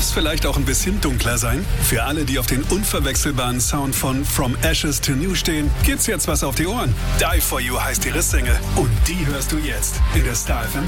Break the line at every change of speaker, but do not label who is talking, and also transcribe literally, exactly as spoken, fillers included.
Muss vielleicht auch ein bisschen dunkler sein? Für alle, die auf den unverwechselbaren Sound von From Ashes to New stehen, gibt's jetzt was auf die Ohren. Die For You heißt ihre Single und die hörst du jetzt in der Star F M